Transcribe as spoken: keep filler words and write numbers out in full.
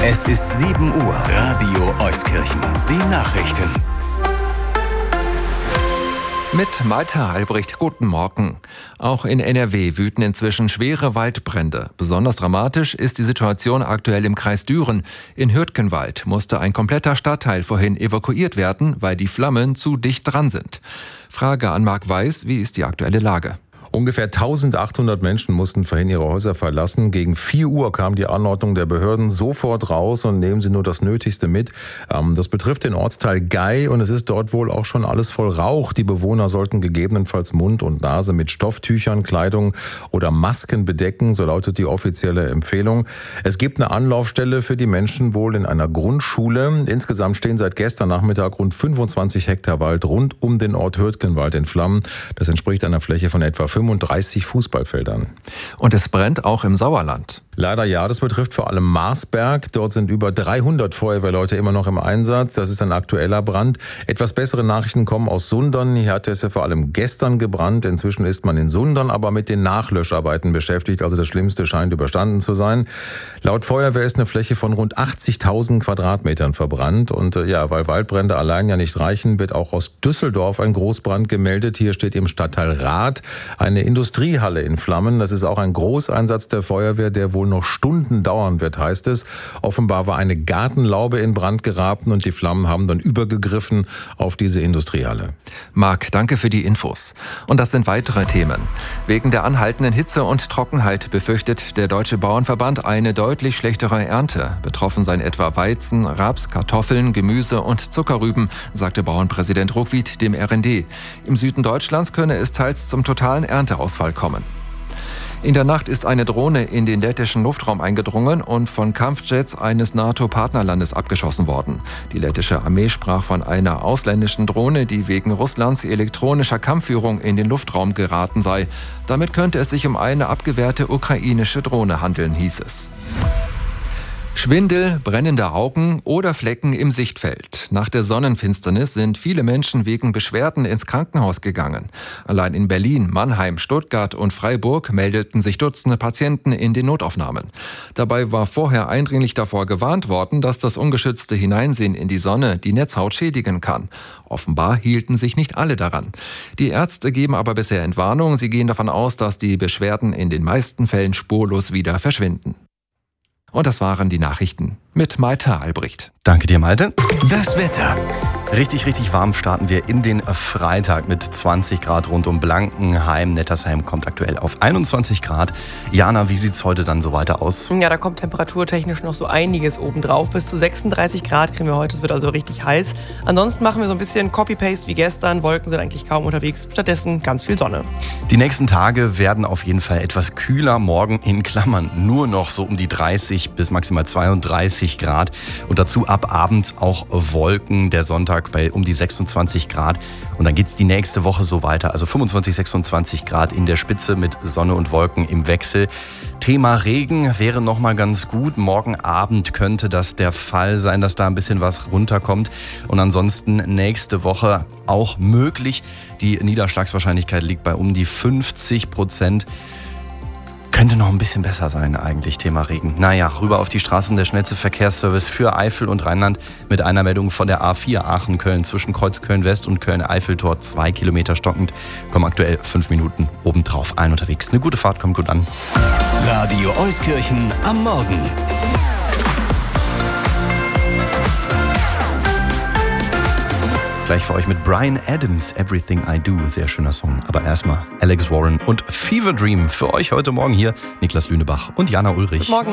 Es ist sieben Uhr. Radio Euskirchen. Die Nachrichten. Mit Malte Albrecht, guten Morgen. Auch in N R W wüten inzwischen schwere Waldbrände. Besonders dramatisch ist die Situation aktuell im Kreis Düren. In Hürtgenwald musste ein kompletter Stadtteil vorhin evakuiert werden, weil die Flammen zu dicht dran sind. Frage an Marc Weiß, wie ist die aktuelle Lage? Ungefähr eintausendachthundert Menschen mussten vorhin ihre Häuser verlassen. Gegen vier Uhr kam die Anordnung der Behörden: sofort raus und nehmen Sie nur das Nötigste mit. Das betrifft den Ortsteil Gei und es ist dort wohl auch schon alles voll Rauch. Die Bewohner sollten gegebenenfalls Mund und Nase mit Stofftüchern, Kleidung oder Masken bedecken, so lautet die offizielle Empfehlung. Es gibt eine Anlaufstelle für die Menschen wohl in einer Grundschule. Insgesamt stehen seit gestern Nachmittag rund fünfundzwanzig Hektar Wald rund um den Ort Hürtgenwald in Flammen. Das entspricht einer Fläche von etwa fünfunddreißig Fußballfeldern. Und es brennt auch im Sauerland. Leider ja, das betrifft vor allem Marsberg. Dort sind über dreihundert Feuerwehrleute immer noch im Einsatz. Das ist ein aktueller Brand. Etwas bessere Nachrichten kommen aus Sundern. Hier hat es ja vor allem gestern gebrannt. Inzwischen ist man in Sundern aber mit den Nachlöscharbeiten beschäftigt. Also das Schlimmste scheint überstanden zu sein. Laut Feuerwehr ist eine Fläche von rund achtzigtausend Quadratmetern verbrannt. Und äh, ja, weil Waldbrände allein ja nicht reichen, wird auch aus Düsseldorf ein Großbrand gemeldet. Hier steht im Stadtteil Rath eine Industriehalle in Flammen. Das ist auch ein Großeinsatz der Feuerwehr, der wohl noch Stunden dauern wird, heißt es. Offenbar war eine Gartenlaube in Brand geraten und die Flammen haben dann übergegriffen auf diese Industriehalle. Marc, danke für die Infos. Und das sind weitere Themen. Wegen der anhaltenden Hitze und Trockenheit befürchtet der Deutsche Bauernverband eine deutlich schlechtere Ernte. Betroffen seien etwa Weizen, Raps, Kartoffeln, Gemüse und Zuckerrüben, sagte Bauernpräsident Ruckwied dem R N D. Im Süden Deutschlands könne es teils zum totalen Ernteausfall kommen. In der Nacht ist eine Drohne in den lettischen Luftraum eingedrungen und von Kampfjets eines NATO-Partnerlandes abgeschossen worden. Die lettische Armee sprach von einer ausländischen Drohne, die wegen Russlands elektronischer Kampfführung in den Luftraum geraten sei. Damit könnte es sich um eine abgewehrte ukrainische Drohne handeln, hieß es. Schwindel, brennende Augen oder Flecken im Sichtfeld. Nach der Sonnenfinsternis sind viele Menschen wegen Beschwerden ins Krankenhaus gegangen. Allein in Berlin, Mannheim, Stuttgart und Freiburg meldeten sich Dutzende Patienten in den Notaufnahmen. Dabei war vorher eindringlich davor gewarnt worden, dass das ungeschützte Hineinsehen in die Sonne die Netzhaut schädigen kann. Offenbar hielten sich nicht alle daran. Die Ärzte geben aber bisher Entwarnung. Sie gehen davon aus, dass die Beschwerden in den meisten Fällen spurlos wieder verschwinden. Und das waren die Nachrichten mit Malte Albrecht. Danke dir, Malte. Das Wetter. Richtig, richtig warm starten wir in den Freitag mit zwanzig Grad rund um Blankenheim. Nettersheim kommt aktuell auf einundzwanzig Grad. Jana, wie sieht's heute dann so weiter aus? Ja, da kommt temperaturtechnisch noch so einiges obendrauf. Bis zu sechsunddreißig Grad kriegen wir heute. Es wird also richtig heiß. Ansonsten machen wir so ein bisschen Copy-Paste wie gestern. Wolken sind eigentlich kaum unterwegs. Stattdessen ganz viel Sonne. Die nächsten Tage werden auf jeden Fall etwas kühler. Morgen in Klammern nur noch so um die dreißig bis maximal zweiunddreißig Grad. Und dazu ab abends auch Wolken. Der Sonntag bei um die sechsundzwanzig Grad. Und dann geht's die nächste Woche so weiter. Also fünfundzwanzig, sechsundzwanzig Grad in der Spitze mit Sonne und Wolken im Wechsel. Thema Regen wäre noch mal ganz gut. Morgen Abend könnte das der Fall sein, dass da ein bisschen was runterkommt. Und ansonsten nächste Woche auch möglich. Die Niederschlagswahrscheinlichkeit liegt bei um die fünfzig Prozent. Könnte noch ein bisschen besser sein eigentlich, Thema Regen. Naja, rüber auf die Straßen, der schnellste Verkehrsservice für Eifel und Rheinland mit einer Meldung von der A vier Aachen-Köln zwischen Kreuz Köln-West und Köln-Eiffeltor, zwei Kilometer stockend. Kommen aktuell fünf Minuten obendrauf, allen unterwegs. Eine gute Fahrt, kommt gut an. Radio Euskirchen am Morgen. Gleich für euch mit Bryan Adams, Everything I Do. Sehr schöner Song. Aber erstmal Alex Warren und Fever Dream. Für euch heute Morgen hier Niklas Lünebach und Jana Ulrich. Morgen.